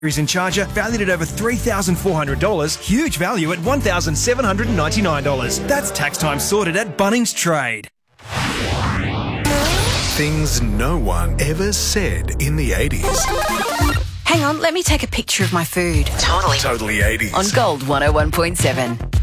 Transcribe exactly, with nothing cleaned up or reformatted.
in Charger, valued at over three thousand four hundred dollars. Huge value at one thousand seven hundred ninety-nine dollars. That's tax time sorted at Bunnings Trade. Things no one ever said in the eighties. Hang on, let me take a picture of my food. Totally. Totally eighties. On Gold one oh one point seven.